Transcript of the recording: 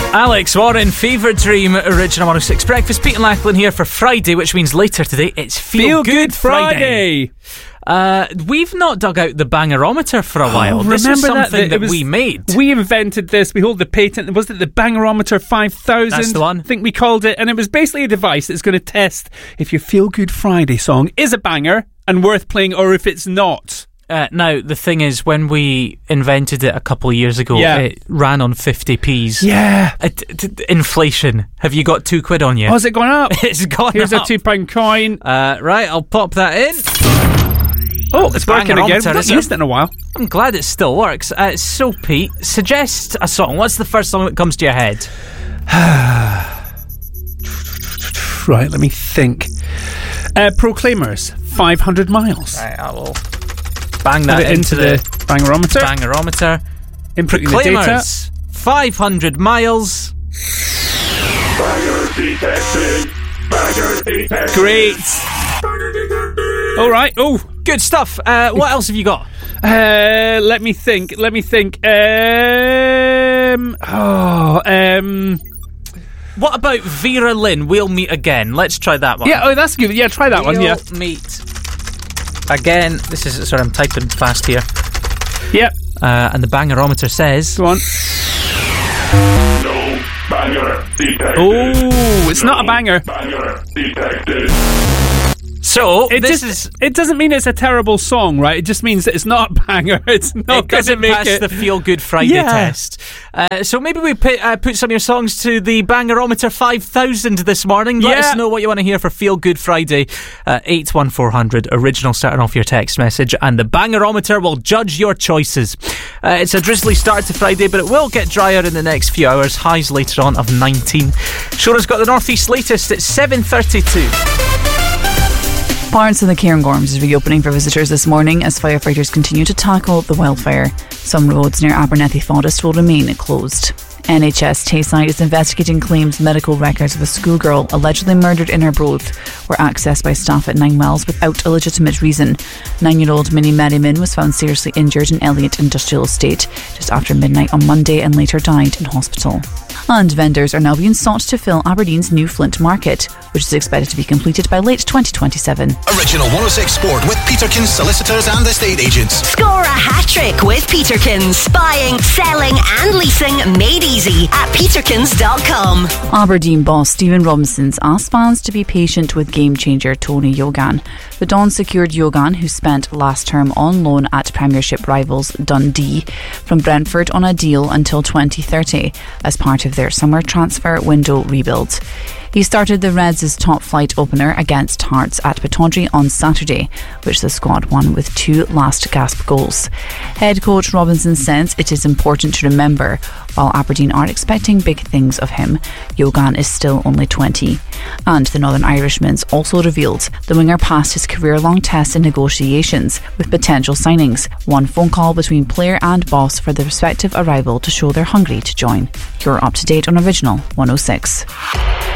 Alex Warren, Fever Dream, Original 106 Breakfast. Pete and Lachlan here for Friday, which means later today it's Feel Good Friday. We've not dug out the bangerometer for a while. This is something that we made. We invented this. We hold the patent. Was it the Bangerometer 5000? That's the one. I think we called it. And it was basically a device that's going to test if your Feel Good Friday song is a banger and worth playing or if it's not. Now, the thing is, when we invented it a couple of years ago, it ran on 50p's. Yeah. Inflation. Have you got £2 on you? Oh, has it gone up? It's gone Here's up. Here's a £2 coin. Right, I'll pop that in. Oh, it's working again. We've not used it in a while. I'm glad it still works. So, Pete, suggest a song. What's the first song that comes to your head? Right, let me think. Proclaimers, 500 Miles. Right, I will bang that into the bangerometer. Inputting the data. Proclaimers, 500 miles. Great. All right. Oh, good stuff. What else have you got? Let me think. What about Vera Lynn? We'll meet again. Let's try that one. Yeah. Oh, that's good. Yeah, try that one. Yeah. Meet again. This is. Sorry, I'm typing fast here. Yep. And the bangerometer says. Go on. No banger detected. Oh, it's not a banger. Banger detected. So it doesn't mean it's a terrible song, right? It just means that it's not a banger. It's not going to make pass the Feel Good Friday test. So maybe we put some of your songs to the Bangerometer 5000 this morning. Let us know what you want to hear for Feel Good Friday. 81400 original starting off your text message, and the Bangerometer will judge your choices. It's a drizzly start to Friday, but it will get drier in the next few hours. Highs later on of 19. Shora's got the northeast latest at 7:32. Parts of the Cairngorms is reopening for visitors this morning as firefighters continue to tackle the wildfire. Some roads near Abernethy Forest will remain closed. NHS Tayside is investigating claims medical records of a schoolgirl allegedly murdered in Arbroath were accessed by staff at Nine Wells without a legitimate reason. 9-year-old Minnie Merriman was found seriously injured in Elliott Industrial Estate just after midnight on Monday and later died in hospital. And vendors are now being sought to fill Aberdeen's new Flint Market, which is expected to be completed by late 2027. Original 106 Sport with Peterkins Solicitors and Estate Agents. Score a hat-trick with Peterkins. Buying, selling and leasing made easy at peterkins.com. Aberdeen boss Stephen Robinson's asked fans to be patient with game-changer Tony Yogan. The Don secured Yogan, who spent last term on loan at Premiership rivals Dundee, from Brentford on a deal until 2030 as part of their summer transfer window rebuild. He started the Reds' top-flight opener against Hearts at Pittodrie on Saturday, which the squad won with 2 last-gasp goals. Head coach Robinson says it is important to remember, while Aberdeen are expecting big things of him, Yogan is still only 20. And the Northern Irishman's also revealed the winger passed his career-long test in negotiations with potential signings. One phone call between player and boss for the respective arrival to show they're hungry to join. You're up to date on Original 106.